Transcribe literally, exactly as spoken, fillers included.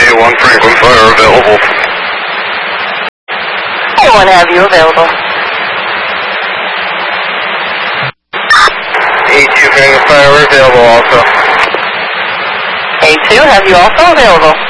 A one Franklin Fire available. A one have you available. A two Franklin Fire available also. A two have you also available.